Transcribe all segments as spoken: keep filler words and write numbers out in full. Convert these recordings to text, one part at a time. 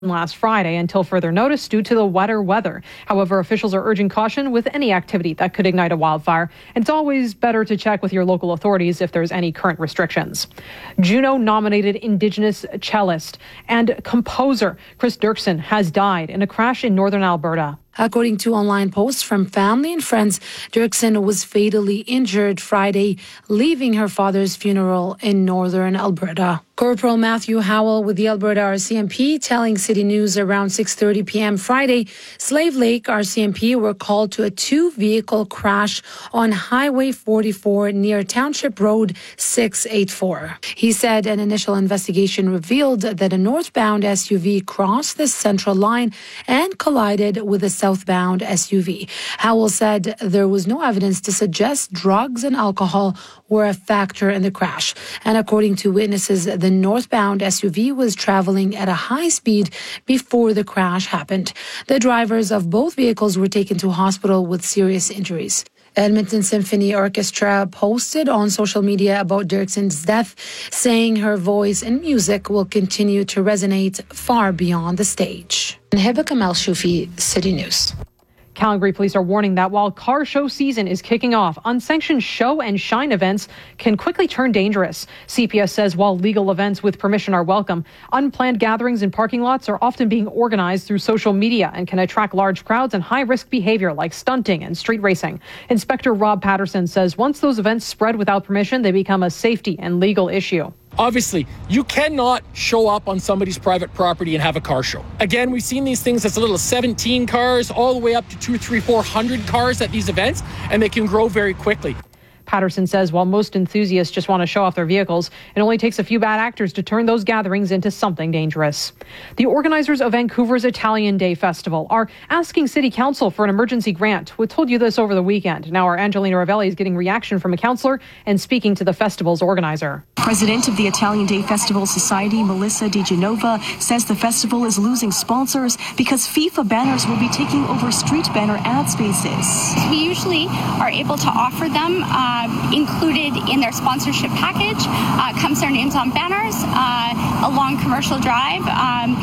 last Friday until further notice due to the wetter weather. However, officials are urging caution with any activity that could ignite a wildfire. It's always better to check with your local authorities if there's any current restrictions. Juno-nominated Indigenous cellist and composer Chris Dirksen has died in a crash in northern Alberta. According to online posts from family and friends, Dirksen was fatally injured Friday, leaving her father's funeral in northern Alberta. Corporal Matthew Howell with the Alberta R C M P telling City News around six thirty p.m. Friday, Slave Lake R C M P were called to a two-vehicle crash on Highway forty-four near Township Road six eighty-four. He said an initial investigation revealed that a northbound S U V crossed the central line and collided with a southbound S U V. Howell said there was no evidence to suggest drugs and alcohol were a factor in the crash. And according to witnesses, the northbound S U V was traveling at a high speed before the crash happened. The drivers of both vehicles were taken to hospital with serious injuries. Edmonton Symphony Orchestra posted on social media about Dirksen's death, saying her voice and music will continue to resonate far beyond the stage. Hiba Kamal Shufi, City News. Calgary police are warning that while car show season is kicking off, unsanctioned show and shine events can quickly turn dangerous. C P S says while legal events with permission are welcome, unplanned gatherings in parking lots are often being organized through social media and can attract large crowds and high-risk behavior like stunting and street racing. Inspector Rob Patterson says once those events spread without permission, they become a safety and legal issue. Obviously, you cannot show up on somebody's private property and have a car show. Again, we've seen these things as little as seventeen cars all the way up to two, three, four hundred cars at these events, and they can grow very quickly. Patterson says while most enthusiasts just want to show off their vehicles, it only takes a few bad actors to turn those gatherings into something dangerous. The organizers of Vancouver's Italian Day Festival are asking City Council for an emergency grant. We told you this over the weekend. Now our Angelina Ravelli is getting reaction from a councillor and speaking to the festival's organizer. President of the Italian Day Festival Society, Melissa DiGenova, says the festival is losing sponsors because FIFA banners will be taking over street banner ad spaces. We usually are able to offer them uh, included in their sponsorship package. Uh, comes their names on banners, uh, along Commercial Drive. Um,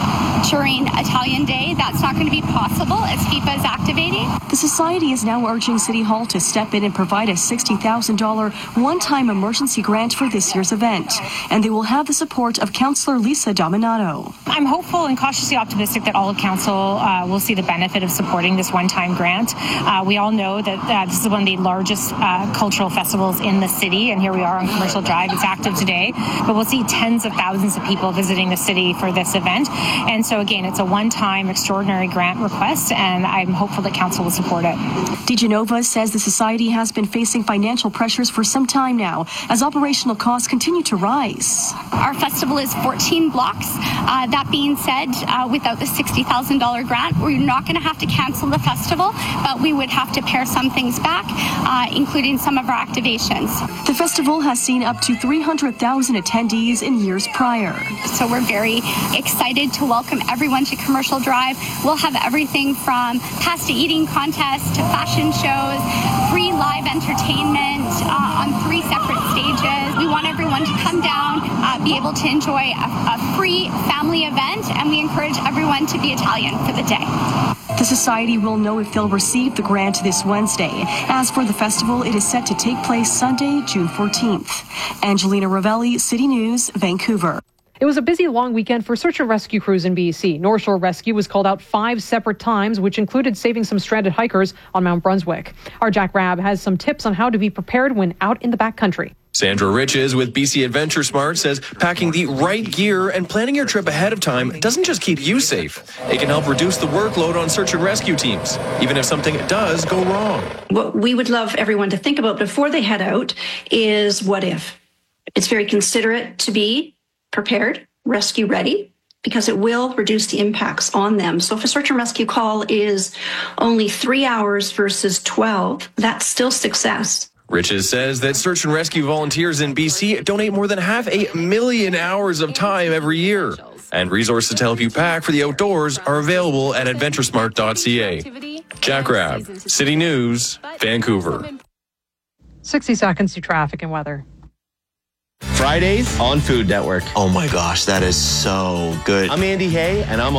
during Italian Day, that's not going to be possible as FIFA is activating. The Society is now urging City Hall to step in and provide a sixty thousand dollars one-time emergency grant for this year's event. And they will have the support of Councillor Lisa Dominato. I'm hopeful and cautiously optimistic that all of Council uh, will see the benefit of supporting this one-time grant. Uh, we all know that uh, this is one of the largest uh, cultural festivals in the city, and here we are on Commercial Drive. It's active today, but we'll see tens of thousands of people visiting the city for this event. And so again, it's a one-time extraordinary grant request, and I'm hopeful that Council will support it. DiGenova says the Society has been facing financial pressures for some time now as operational costs continue to rise. Our festival is fourteen blocks. Uh, that being said, uh, without the sixty thousand dollars grant, we're not going to have to cancel the festival, but we would have to pare some things back, uh, including some of our activations. The festival has seen up to three hundred thousand attendees in years prior. So we're very excited to welcome everyone to Commercial Drive. We'll have everything from pasta eating contests to fashion shows, free live entertainment uh, on three separate stages. We want everyone to come down, uh, be able to enjoy a, a free family event, and we encourage everyone to be Italian for the day. The Society will know if they'll receive the grant this Wednesday. As for the festival, it is set to take place Sunday, June fourteenth. Angelina Ravelli, City News, Vancouver. It was a busy long weekend for search and rescue crews in B C. North Shore Rescue was called out five separate times, which included saving some stranded hikers on Mount Brunswick. Our Jack Rabb has some tips on how to be prepared when out in the backcountry. Sandra Riches with B C Adventure Smart says packing the right gear and planning your trip ahead of time doesn't just keep you safe. It can help reduce the workload on search and rescue teams, even if something does go wrong. What we would love everyone to think about before they head out is what if. It's very considerate to be prepared, rescue ready, because it will reduce the impacts on them. So if a search and rescue call is only three hours versus twelve, that's still success. Riches says that search and rescue volunteers in B C donate more than half a million hours of time every year. And resources to help you pack for the outdoors are available at adventure smart dot c a. Jack Rabb, City News, Vancouver. sixty seconds to traffic and weather. Fridays on Food Network. Oh my gosh, that is so good. I'm Andy Hay, and I'm